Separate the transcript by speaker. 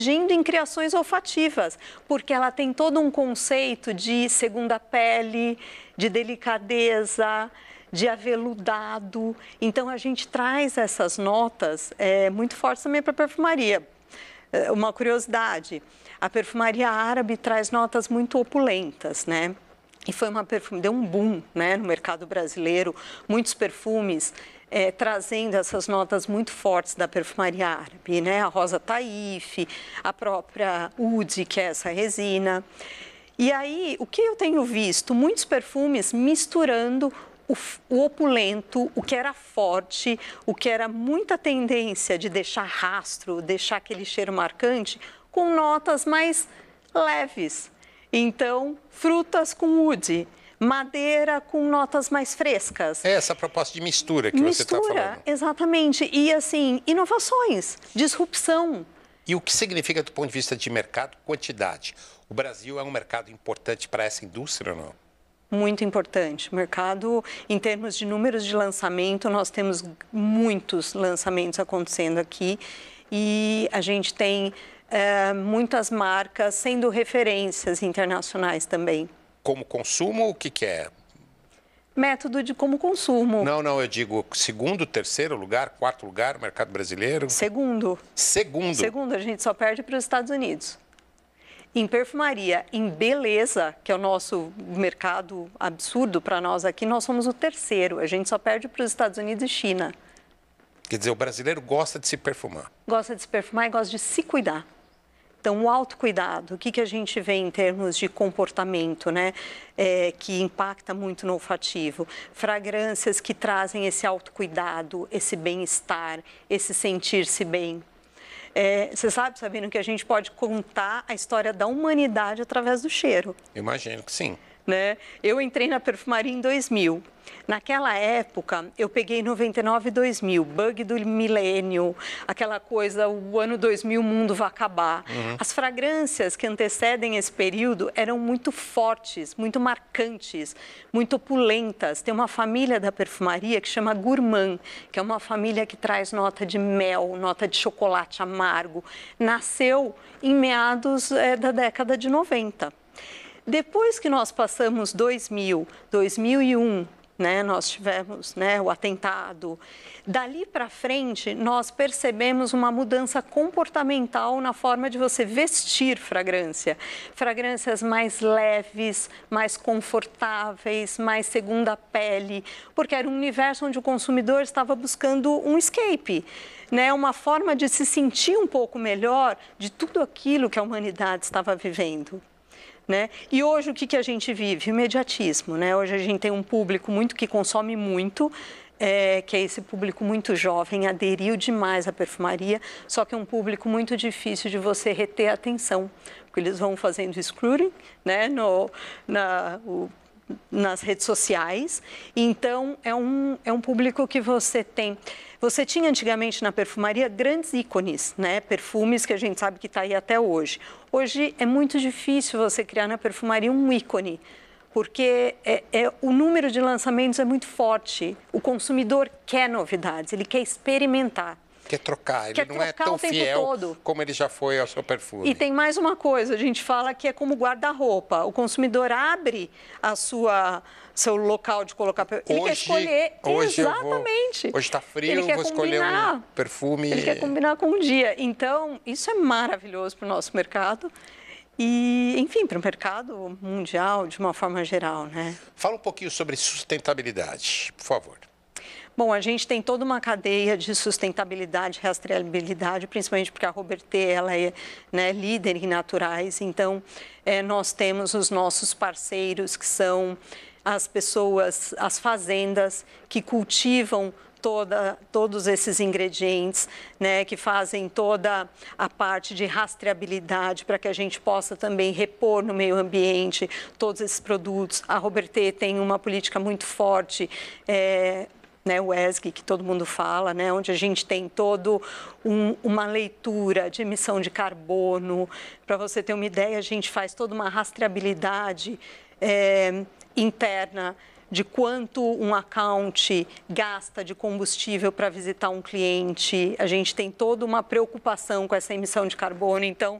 Speaker 1: agindo em criações olfativas, porque ela tem todo um conceito de segunda pele, de delicadeza, de aveludado. Então, a gente traz essas notas muito fortes também para a perfumaria. Uma curiosidade, a perfumaria árabe traz notas muito opulentas, né? E foi uma perfume, deu um boom, né, no mercado brasileiro, muitos perfumes trazendo essas notas muito fortes da perfumaria árabe, né? A Rosa Taif, a própria Oud, que é essa resina. E aí, o que eu tenho visto? Muitos perfumes misturando o opulento, o que era forte, o que era muita tendência de deixar rastro, deixar aquele cheiro marcante, com notas mais leves. Então, frutas com oud, madeira com notas mais frescas.
Speaker 2: É essa proposta de mistura que você está falando.
Speaker 1: Mistura, exatamente. E, assim, inovações, disrupção.
Speaker 2: E o que significa, do ponto de vista de mercado, quantidade? O Brasil é um mercado importante para essa indústria ou não?
Speaker 1: Muito importante. O mercado, em termos de números de lançamento, nós temos muitos lançamentos acontecendo aqui e a gente tem muitas marcas sendo referências internacionais também.
Speaker 2: Como consumo, o que é?
Speaker 1: Método de como consumo.
Speaker 2: Não, eu digo segundo, terceiro lugar, quarto lugar, mercado brasileiro?
Speaker 1: Segundo.
Speaker 2: Segundo?
Speaker 1: Segundo, a gente só perde para os Estados Unidos. Em perfumaria, em beleza, que é o nosso mercado absurdo para nós aqui, nós somos o terceiro. A gente só perde para os Estados Unidos e China.
Speaker 2: Quer dizer, o brasileiro gosta de se perfumar.
Speaker 1: Gosta de se perfumar e gosta de se cuidar. Então, o autocuidado, o que a gente vê em termos de comportamento, né? Que impacta muito no olfativo. Fragrâncias que trazem esse autocuidado, esse bem-estar, esse sentir-se bem. Você sabe, Sabino, que a gente pode contar a história da humanidade através do cheiro.
Speaker 2: Imagino que sim.
Speaker 1: Né? Eu entrei na perfumaria em 2000. Naquela época, eu peguei 99 e 2000, bug do milênio, aquela coisa, o ano 2000 o mundo vai acabar. As fragrâncias que antecedem esse período eram muito fortes, muito marcantes, muito opulentas. Tem uma família da perfumaria que chama Gourmand, que é uma família que traz nota de mel, nota de chocolate amargo. Nasceu em meados da década de 90. Depois que nós passamos 2000, 2001, né, nós tivemos, né, o atentado, dali para frente nós percebemos uma mudança comportamental na forma de você vestir fragrância. Fragrâncias mais leves, mais confortáveis, mais segunda pele, porque era um universo onde o consumidor estava buscando um escape, né, uma forma de se sentir um pouco melhor de tudo aquilo que a humanidade estava vivendo. Né? E hoje o que a gente vive? O imediatismo, né? Hoje a gente tem um público que consome muito, que é esse público muito jovem, aderiu demais à perfumaria, só que é um público muito difícil de você reter a atenção, porque eles vão fazendo scrolling, né? Nas redes sociais. Então, é um público que você tem. Você tinha antigamente na perfumaria grandes ícones, né? Perfumes que a gente sabe que está aí até hoje. Hoje é muito difícil você criar na perfumaria um ícone, porque o número de lançamentos é muito forte. O consumidor quer novidades, ele quer experimentar.
Speaker 2: Quer trocar, ele não é tão fiel como ele já foi ao seu perfume.
Speaker 1: E tem mais uma coisa, a gente fala que é como guarda-roupa. O consumidor abre seu local de colocar perfume. Ele quer escolher. Exatamente.
Speaker 2: Hoje está frio, eu vou escolher um perfume.
Speaker 1: Ele quer combinar com o dia. Então, isso é maravilhoso para o nosso mercado. E, enfim, para o mercado mundial, de uma forma geral, né?
Speaker 2: Fala um pouquinho sobre sustentabilidade, por favor.
Speaker 1: Bom, a gente tem toda uma cadeia de sustentabilidade, rastreabilidade, principalmente porque a Robertet ela é, né, líder em naturais. Então, nós temos os nossos parceiros, que são as pessoas, as fazendas que cultivam todos esses ingredientes, né, que fazem toda a parte de rastreabilidade para que a gente possa também repor no meio ambiente todos esses produtos. A Robertet tem uma política muito forte, né, o ESG, que todo mundo fala, né, onde a gente tem toda uma leitura de emissão de carbono. Para você ter uma ideia, a gente faz toda uma rastreabilidade interna de quanto um account gasta de combustível para visitar um cliente. A gente tem toda uma preocupação com essa emissão de carbono. Então,